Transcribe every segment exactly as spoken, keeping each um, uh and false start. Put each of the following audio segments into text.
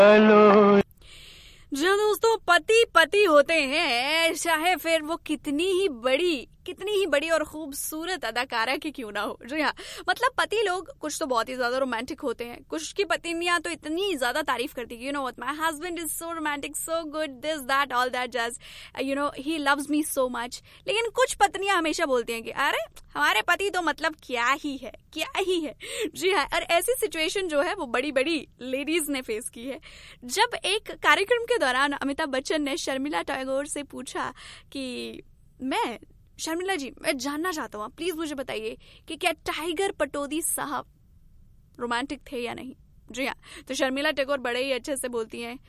जो दोस्तों पति पति होते हैं, चाहे फिर वो कितनी ही बड़ी कितनी ही बड़ी और खूबसूरत अदाकारा की क्यों ना हो। जी हाँ, मतलब पति लोग कुछ तो बहुत ही ज्यादा रोमांटिक होते हैं, कुछ की पत्नियां तो इतनी ज्यादा तारीफ करती है, you know what, my husband is so romantic, so good, this that all that जज, you know he loves me so much. लेकिन कुछ पत्नियां हमेशा बोलती हैं कि अरे हमारे पति तो मतलब क्या ही है क्या ही है। जी हाँ, और ऐसी सिचुएशन जो है वो बड़ी बड़ी लेडीज ने फेस की है। जब एक कार्यक्रम के दौरान अमिताभ बच्चन ने शर्मिला टैगोर से पूछा कि मैं शर्मिला जी मैं जानना चाहता हूँ, प्लीज मुझे बताइए कि क्या टाइगर पटौदी साहब रोमांटिक थे या नहीं। जी हाँ, तो शर्मिला टैगोर बड़े ही अच्छे से बोलती हैं,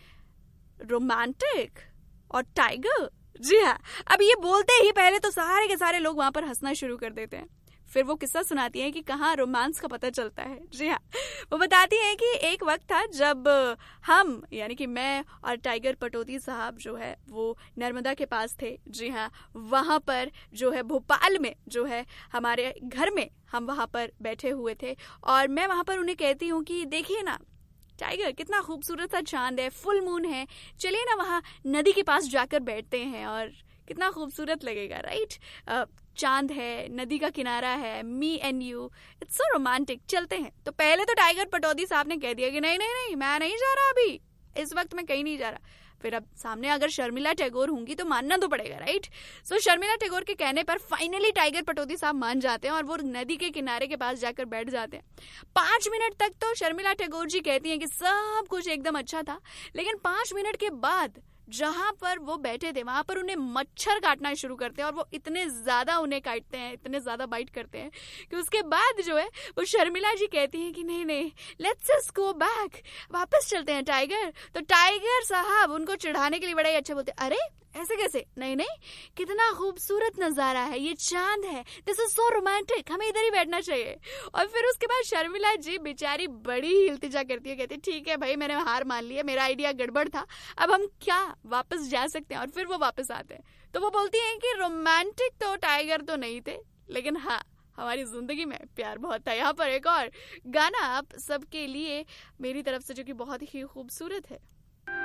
रोमांटिक और टाइगर। जी हाँ, अब ये बोलते ही पहले तो सारे के सारे लोग वहां पर हंसना शुरू कर देते हैं। फिर वो किस्सा सुनाती है कि कहाँ रोमांस का पता चलता है। जी हाँ, वो बताती है कि एक वक्त था जब हम यानी कि मैं और टाइगर पटौदी साहब जो है वो नर्मदा के पास थे। जी हाँ, वहाँ पर जो है भोपाल में जो है हमारे घर में हम वहाँ पर बैठे हुए थे और मैं वहाँ पर उन्हें कहती हूँ कि देखिए ना टाइगर, कितना खूबसूरत सा चांद है, फुल मून है, चलिए ना वहाँ नदी के पास जाकर बैठते हैं और कितना खूबसूरत लगेगा, राइट। चांद है, नदी का किनारा है, me and you, it's so romantic, चलते हैं। तो पहले तो टाइगर पटौदी साहब ने कह दिया कि नहीं नहीं नहीं मैं नहीं जा रहा, अभी इस वक्त मैं कहीं नहीं जा रहा। फिर अब सामने अगर शर्मिला टैगोर होंगी तो मानना तो पड़ेगा, राइट। सो so, शर्मिला टैगोर के कहने पर फाइनली टाइगर पटौदी साहब मान जाते हैं और वो नदी के किनारे के पास जाकर बैठ जाते हैं। पांच मिनट तक तो शर्मिला टैगोर जी कहती हैं कि सब कुछ एकदम अच्छा था, लेकिन पांच मिनट के बाद जहां पर वो बैठे थे वहां पर उन्हें मच्छर काटना शुरू करते हैं और वो इतने ज्यादा उन्हें काटते हैं, इतने ज्यादा बाइट करते हैं कि उसके बाद जो है वो शर्मिला जी कहती हैं कि नहीं नहीं लेट्स जस्ट गो बैक, वापस चलते हैं टाइगर। तो टाइगर साहब उनको चिढ़ाने के लिए बड़ा ही अच्छा बोलते, अरे ऐसे कैसे, नहीं नहीं कितना खूबसूरत नजारा है, ये चांद है, दिस इज सो रोमांटिक, हमें इधर ही बैठना चाहिए। और फिर उसके बाद शर्मिला जी बेचारी बड़ी ही इल्तिजा करती है, कहती ठीक है भाई मैंने हार मान लिया, मेरा आइडिया गड़बड़ था, अब हम क्या वापस जा सकते हैं। और फिर वो वापस आते हैं तो वो बोलती हैं कि रोमांटिक तो टाइगर तो नहीं थे, लेकिन हाँ हमारी जिंदगी में प्यार बहुत था। यहाँ पर एक और गाना आप सबके लिए मेरी तरफ से जो कि बहुत ही खूबसूरत है।